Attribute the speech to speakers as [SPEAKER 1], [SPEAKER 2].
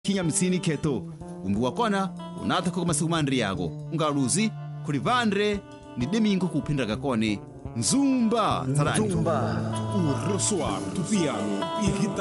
[SPEAKER 1] kinya misini keto umbi wakona unatha kwa masikumandri yago ungaluzi kulivandre ni demingo kupindra gakone Nzumba tarani
[SPEAKER 2] Uroswa tupiano